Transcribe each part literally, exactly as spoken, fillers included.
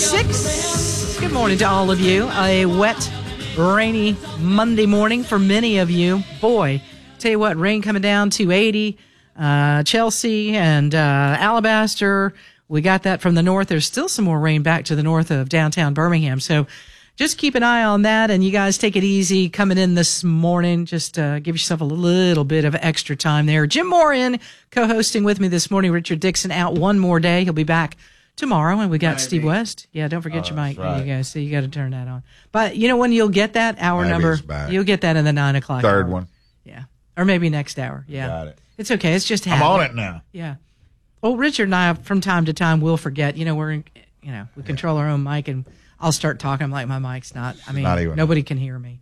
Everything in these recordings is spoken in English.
six. Good morning to all of you. A wet, rainy Monday morning for many of you. Boy, tell you what, rain coming down to eighty. Uh, Chelsea and uh, Alabaster. We got that from the north. There's still some more rain back to the north of downtown Birmingham. So just keep an eye on that. And you guys take it easy coming in this morning. Just uh, give yourself a little bit of extra time there. Jim Moore in co-hosting with me this morning. Richard Dixon out one more day. He'll be back tomorrow. And we got Maybe. Steve West. Yeah, don't forget oh, your mic. Right. There you go. So you got to turn that on. But you know when you'll get that hour Maybe number? You'll get that in the nine o'clock Third hour. one. Yeah. Or maybe next hour. Yeah. Got it. It's okay. It's just habit. I'm on it now. Yeah. Well, Richard and I, from time to time, will forget. You know, we're, in, you know, we control our own mic, and I'll start talking. I'm like, my mic's not. I mean, not even nobody can hear me.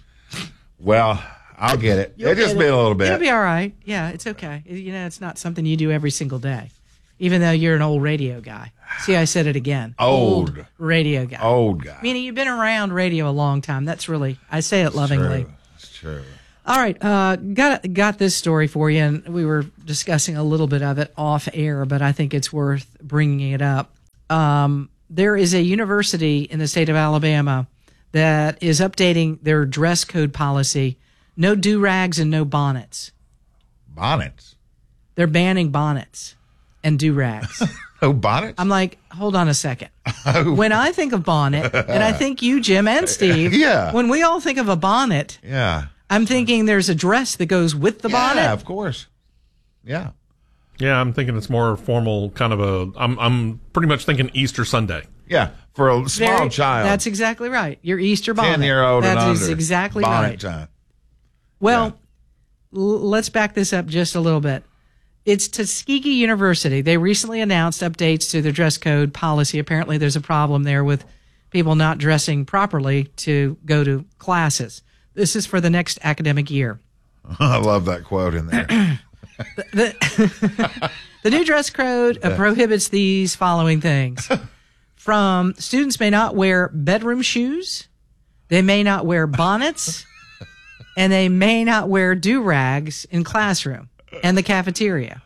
Well, I'll get it. It'll just be a little bit. It'll be all right. Yeah, it's okay. You know, it's not something you do every single day, even though you're an old radio guy. See, I said it again. Old, old radio guy. Old guy. Meaning you've been around radio a long time. That's really, I say it lovingly. It's true. It's true. All right, uh, got got this story for you, and we were discussing a little bit of it off air, but I think it's worth bringing it up. Um, there is a university in the state of Alabama that is updating their dress code policy. No do-rags and no bonnets. Bonnets? They're banning bonnets and do-rags. Oh, bonnets? I'm like, hold on a second. Oh. When I think of bonnet, and I think you, Jim, and Steve, yeah. when we all think of a bonnet, yeah. I'm thinking there's a dress that goes with the yeah, bonnet. Yeah, of course. Yeah. Yeah, I'm thinking it's more formal, kind of a. I'm I'm pretty much thinking Easter Sunday. Yeah, for a small Very, child. That's exactly right. Your Easter bonnet. Ten-year-old and under. That is exactly bonnet right. Time. Well, yeah. l- let's back this up just a little bit. It's Tuskegee University. They recently announced updates to their dress code policy. Apparently, there's a problem there with people not dressing properly to go to classes. This is for the next academic year. I love that quote in there. the, the, the new dress code uh, prohibits these following things. From students may not wear bedroom shoes, they may not wear bonnets, and they may not wear do-rags in classroom and the cafeteria.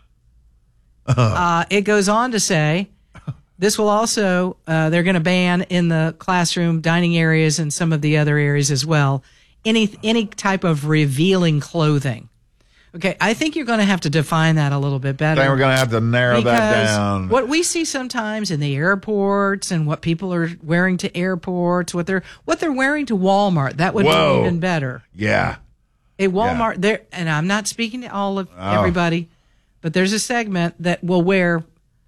Uh, it goes on to say this will also, uh, they're going to ban in the classroom, dining areas, and some of the other areas as well, any any type of revealing clothing. Okay, I think you're going to have to define that a little bit better. I think we're going to have to narrow that down. What we see sometimes in the airports and what people are wearing to airports, what they're what they're wearing to Walmart, that would Whoa. be even better. Yeah. A Walmart, yeah. there, and I'm not speaking to all of oh. everybody, but there's a segment that will wear.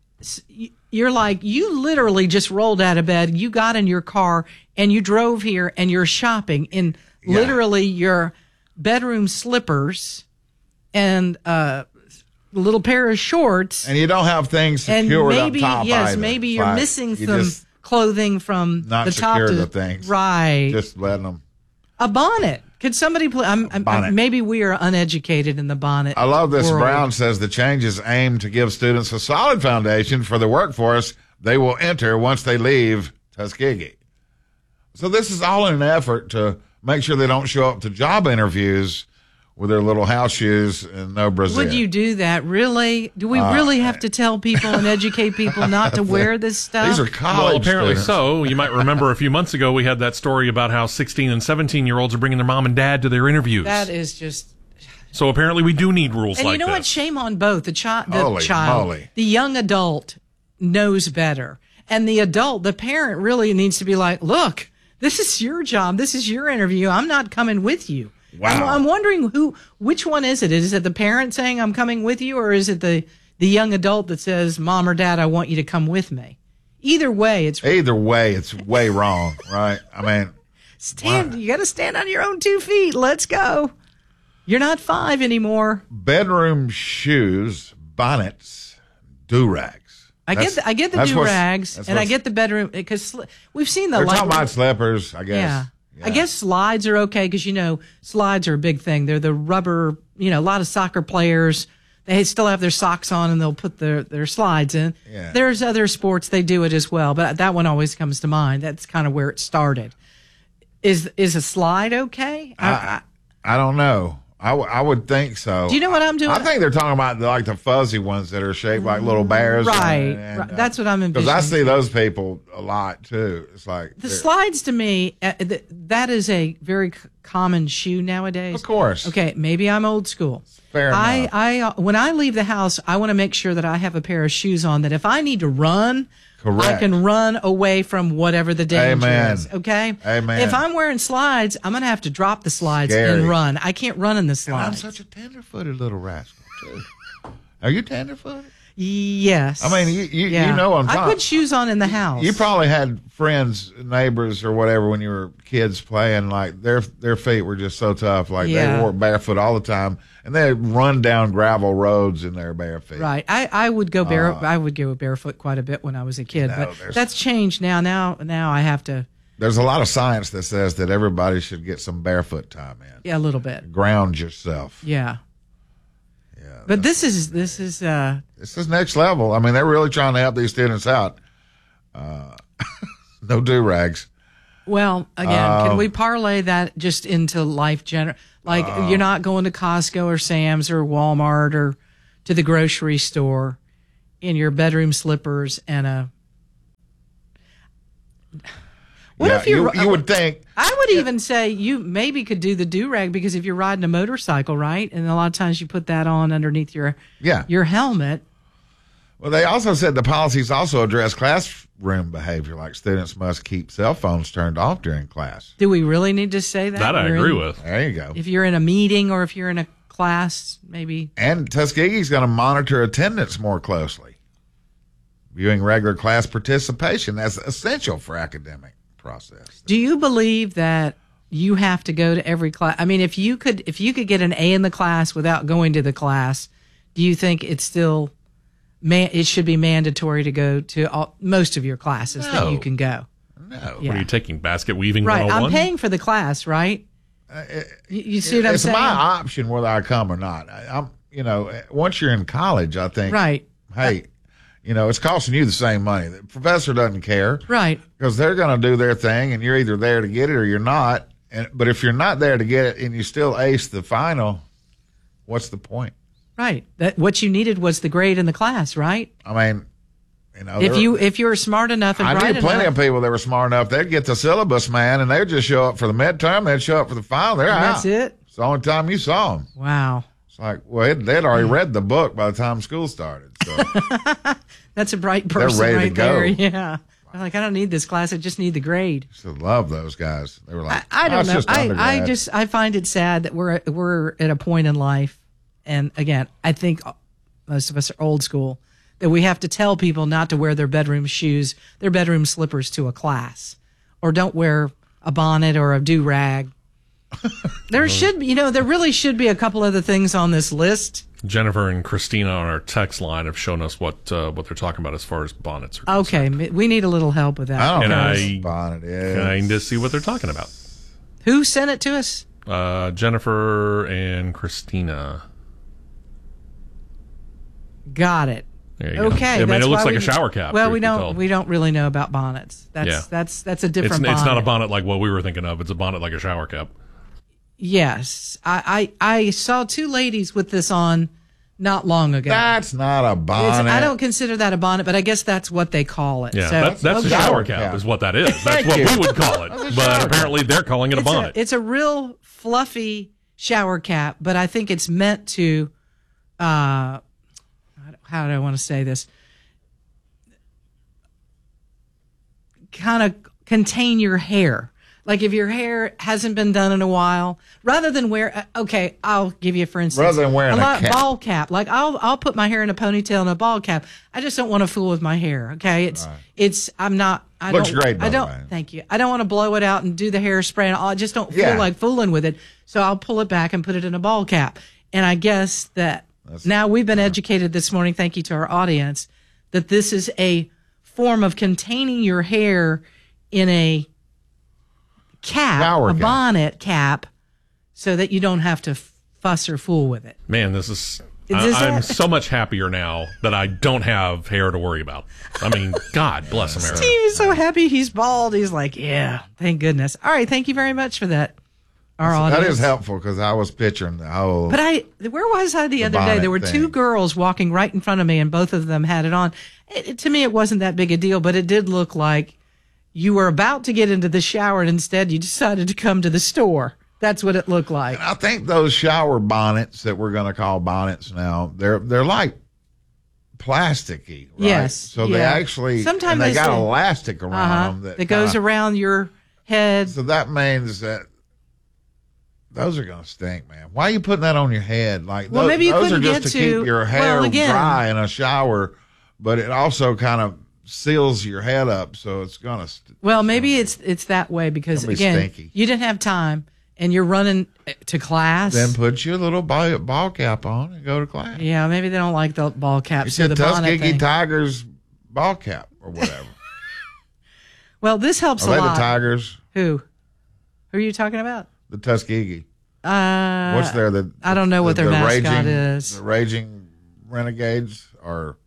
You're like, you literally just rolled out of bed, you got in your car, and you drove here, and you're shopping in yeah. literally your bedroom slippers and a little pair of shorts. And you don't have things secured and maybe, up top yes, either. maybe you're like, missing you some clothing from not the top secure to the things. Right. Just letting them. A bonnet. Could somebody play? I'm, I'm, bonnet. Maybe we are uneducated in the bonnet. I love this. world. Brown says the changes aim to give students a solid foundation for the workforce they will enter once they leave Tuskegee. So this is all in an effort to make sure they don't show up to job interviews with their little house shoes and no brassiere. Would you do that? Really? Do we Uh, really have to tell people and educate people not to wear this stuff? These are college Well, apparently students. so. You might remember a few months ago we had that story about how sixteen and seventeen-year-olds are bringing their mom and dad to their interviews. That is just... So apparently we do need rules and like you know this. what? Shame on both. The, chi- the Holy child, moly. the young adult knows better. And the adult, the parent really needs to be like, look, this is your job. This is your interview. I'm not coming with you. Wow. I'm, I'm wondering who, which one is it? Is it the parent saying I'm coming with you, or is it the, the young adult that says, Mom or Dad, I want you to come with me? Either way, it's Either way, it's way wrong, right? I mean, stand. wow. You got to stand on your own two feet. Let's go. You're not five anymore. Bedroom shoes, bonnets, do-rags. I That's- get the, I get the that's do what's- rags, that's and I what's- get the bedroom because sli- we've seen the They're like, talking about slippers, I guess. yeah. Yeah. I guess slides are okay because you know slides are a big thing. They're the rubber. You know, a lot of soccer players they still have their socks on and they'll put their their slides in. Yeah. There's other sports they do it as well, but that one always comes to mind. That's kind of where it started. Is is a slide okay? I, I, I don't know. I, w- I would think so. Do you know what I'm doing? I think they're talking about the, like the fuzzy ones that are shaped like little bears. Right. And, and, right. uh, That's what I'm envisioning. Because I see those people a lot too. It's like The they're- slides to me, uh, th- that is a very c- common shoe nowadays. Of course. Okay, maybe I'm old school. Fair I, enough. I, uh, when I leave the house, I want to make sure that I have a pair of shoes on that if I need to run, I Correct. can run away from whatever the danger Amen. is. Okay? Amen. If I'm wearing slides, I'm going to have to drop the slides Scary. and run. I can't run in the I'm slides. such a tender-footed little rascal too. Are you tender-footed? Yes. I mean, you you, Yeah. you know what I'm I talking. put shoes on in the house. You probably had friends, neighbors, or whatever when you were kids playing. Like their their feet were just so tough. Like Yeah. they wore barefoot all the time, and they run down gravel roads in their bare feet. Right. I, I would go bare I would go barefoot quite a bit when I was a kid, No, but there's- that's changed now. Now now I have to There's a lot of science that says that everybody should get some barefoot time in. yeah, a little bit. Ground yourself. Yeah. Yeah, But this is this is uh this is next level. I mean, they're really trying to help these students out. Uh, no do rags. well, again, can we parlay that just into life general? Like you're not going to Costco or Sam's or Walmart or to the grocery store in your bedroom slippers and a What Yeah, if you're, you, you would think I would even say you maybe could do the do-rag because if you're riding a motorcycle, right? And a lot of times you put that on underneath your Yeah. your helmet. Well, they also said the policies also address classroom behavior, like students must keep cell phones turned off during class. Do we really need to say that? That I You're agree in- with. There you go. If you're in a meeting or if you're in a class, maybe. And Tuskegee's going to monitor attendance more closely, viewing regular class participation as essential for academic process. Do you believe that you have to go to every class? I mean, if you could, if you could get an A in the class without going to the class, do you think it's still, man, it should be mandatory to go to all, most of your classes that No. you can go? No. Yeah. What are you taking? Basket weaving Right. one oh one? I'm paying for the class, right? You, you see what I'm it's saying? my option whether I come or not. I, I'm, you know, once you're in college, I think, Right. hey, you know, it's costing you the same money. The professor doesn't care Right. because they're going to do their thing, and you're either there to get it or you're not. And but if you're not there to get it and you still ace the final, what's the point? Right. That what you needed was the grade in the class, right? I mean, you know, If there- you if you were smart enough and I bright knew plenty enough, of people that were smart enough. They'd get the syllabus, man, and they'd just show up for the midterm. They'd show up for the final. They're out. that's it. It's the only time you saw them. Wow. It's like, well, it, they'd already read the book by the time school started. So That's a bright person ready to right go. there. Yeah. I'm like, I don't need this class. I just need the grade. I love those guys. They were like, I "Oh, don't it's know. just I, I undergrad." just I find it sad that we're we're at a point in life, and again, I think most of us are old school, that we have to tell people not to wear their bedroom shoes, their bedroom slippers to a class, or don't wear a bonnet or a do rag. There should be, you know, there really should be a couple other things on this list. Jennifer and Christina on our text line have shown us what uh, what they're talking about as far as bonnets are Okay, concerned. we need a little help with that. I don't And know I what bonnet is. Kind of see what they're talking about. Who sent it to us? Uh, Jennifer and Christina. Got it. There you Okay, go. I mean, that's it looks why like we- a shower cap. Well, truth we be don't told. we don't really know about bonnets. That's Yeah. that's that's a It's, different. it's not a bonnet. bonnet like what we were thinking of. It's a bonnet like a shower cap. Yes, I, I I saw two ladies with this on not long ago. That's not a It's- bonnet. I don't consider that a bonnet, but I guess that's what they call it. Yeah, so, that's, that's a okay. shower cap, cap. is what that is. That's Thank what you. we would call it. But apparently they're calling it a It's a, bonnet. it's a real fluffy shower cap, but I think it's meant to. Uh, how do I want to say this? Kind of contain your hair. Like if your hair hasn't been done in a while, rather than wear, uh, okay, I'll give you for instance, Rather than wearing a lot- cap. ball cap. Like I'll I'll put my hair in a ponytail and a ball cap. I just don't want to fool with my hair. Okay, it's it's I'm not. I Looks don't, great, by I the don't. way. Thank you. I don't want to blow it out and do the hairspray and all. I just don't feel Yeah. like fooling with it. So I'll pull it back and put it in a ball cap. And I guess that now we've been educated this morning. Thank you to our audience that this is a form of containing your hair in a cap, Shower a cap. bonnet cap, so that you don't have to fuss or fool with it. Man, this is. Is I, this I'm a- so much happier now that I don't have hair to worry about. I mean, God bless America. He's so happy he's bald. He's like, yeah, thank goodness. All right, thank you very much for that. our So audience. that is helpful because I was picturing the whole. But I, where was I the, The other day? bonnet There were thing. two girls walking right in front of me, and both of them had it on. It, it- to me, it wasn't that big a deal, but it did look like you were about to get into the shower, and instead you decided to come to the store. That's what it looked like. I think those shower bonnets that we're going to call bonnets now, they're they're like plasticky, right? Yes, So they yeah. actually Sometimes and they, they got say- elastic around Uh-huh. them that, That goes kinda- around your head. So that means that those are going to stink, man. Why are you putting that on your head? Like Well, those, maybe you those are couldn't just get to, to- keep your hair well, again- dry in a shower, but it also kind of seals your head up, so it's going to. St- Well, maybe it's it's that way because It'll be again, stinky. you didn't have time, and you're running to class. Then put your little ball, ball cap on and go to class. Yeah, maybe they don't like the ball caps It's or a the bonnet Tuskegee thing. Tigers ball cap or whatever. Well, this helps Are a they the lot. Tigers? Who? Who are you talking about? The Tuskegee. Uh, What's their the? I don't know the, what their the mascot raging, is. The Raging Renegades or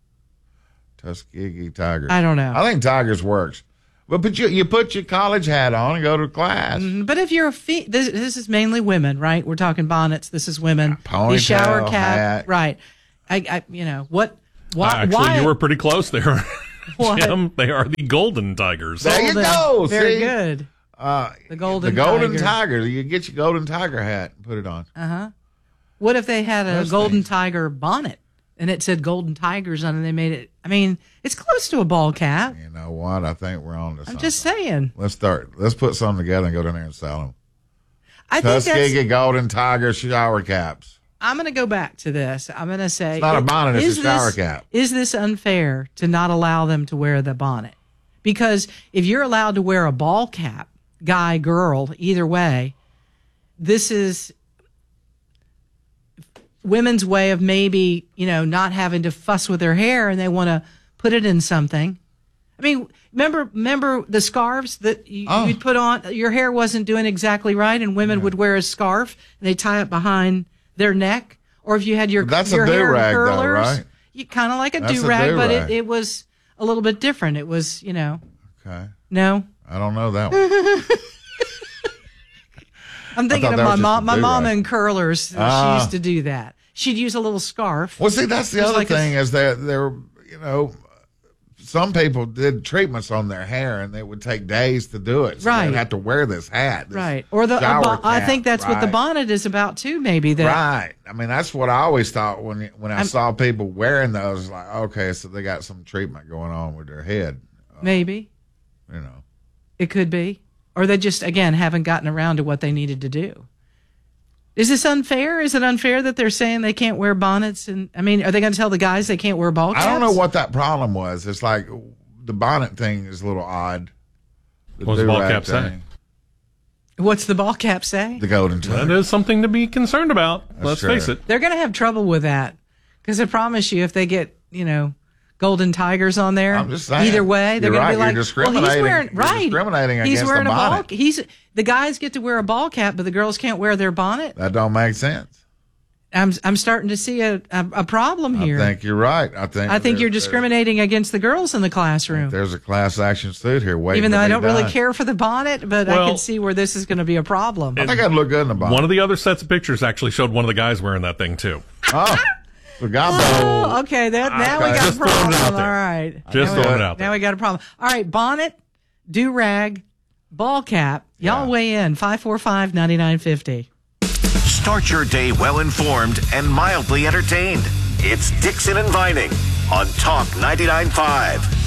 Tuskegee Tigers? I don't know. I think Tigers works, but but you you put your college hat on and go to class. But if you're a fe- this, this is mainly women, right? We're talking bonnets. This is women. Ponytail, the shower cap, hat. right? I, I, you know what? Why? Actually, why? you were pretty close there, What? Jim. They are the Golden Tigers. There you Golden. go. Very See? good. Uh, The Golden the Golden Tiger. Tiger. You get your Golden Tiger hat and put it on. Uh, What if they had a Those golden things. tiger bonnet and it said Golden Tigers on it? And they made it. I mean, it's close to a ball cap. You know what? I think we're on to I'm something. just saying. Let's start. Let's put something together and go down there and sell them. I think that's. Tuskegee Golden Tiger shower caps. I'm going to go back to this. I'm going to say It's not a bonnet, it's is a shower this- cap. Is this unfair to not allow them to wear the bonnet? Because if you're allowed to wear a ball cap, guy, girl, either way, this is women's way of maybe, you know, not having to fuss with their hair and they want to put it in something. I mean, remember remember the scarves that you, Oh. you'd put on? Your hair wasn't doing exactly right, and women would wear a scarf and they tie it behind their neck. Or if you had your, That's a your hair in do-rag, though, curlers, right? you kind of like a That's a do-rag, but it, do-rag. it was a little bit different. It was, you know, Okay. no. I don't know that one. I'm thinking thought of that my was just mom. a My mom do-rag. in curlers. Ah. She used to do that. She'd use a little scarf. Well, see, that's the It was other like a- thing is that there, you know, some people did treatments on their hair and it would take days to do it. So Right. they'd have to wear this hat. This Right. Or the, a shower bon- I cap, think that's what the right. bonnet is about too, maybe. That Right. I mean, that's what I always thought when when I I'm- saw people wearing those. Like, okay, so they got some treatment going on with their head. maybe You know, it could be. Or they just, again, haven't gotten around to what they needed to do. Is this unfair? Is it unfair that they're saying they can't wear bonnets? And I mean, are they going to tell the guys they can't wear ball caps? I don't know what that problem was. It's like the bonnet thing is a little odd. The What does the ball do-rag cap say? thing. What's the ball cap say? The golden That tiger. is something to be concerned about. Let's true. face it. They're going to have trouble with that because I promise you, if they get, you know, Golden Tigers on there, I'm just saying. either way, they're You're going to right. be You're like, well, he's discriminating. wearing You're right. discriminating he's against wearing the a ball. bonnet. He's the guys get to wear a ball cap, but the girls can't wear their bonnet. That don't make sense. I'm I'm starting to see a a, a problem here. I think you're right. I think I think there- you're discriminating against the girls in the classroom. There's a class action suit here waiting. Even though to I be don't really done. care for the bonnet, but I Well- can see where this is going to be a problem. I think I'd look good in the bonnet. One of the other sets of pictures actually showed one of the guys wearing that thing too. Oh, the guy. Oh, okay. That now we Okay. got Just a problem. throwing it out All there. right. Just now we, throwing it out Now there. we got a problem. All right. Bonnet, do rag, ball cap. Y'all Yeah. weigh in five four five, nine nine five zero. Start your day well informed and mildly entertained. It's Dixon and Vining on Talk ninety-nine point five.